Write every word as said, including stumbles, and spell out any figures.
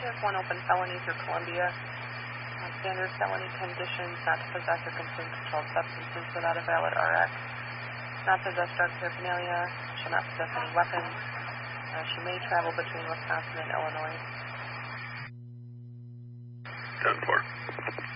She has one open felony through Columbia. Uh, standard felony conditions, not to possess or consume controlled substances without a valid R X. Not possess drug paraphernalia. Shall not possess any weapons. Uh, she may travel between Wisconsin and Illinois. ten four.